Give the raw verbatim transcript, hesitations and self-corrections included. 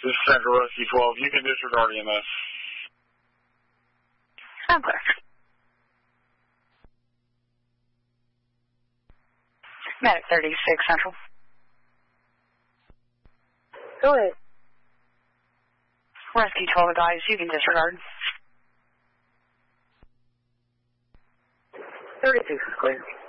This is Central Rescue twelve. You can disregard E M S. I'm clear. Medic thirty-six Central. Go ahead. Rescue twelve advised. You can disregard. thirty-six is clear.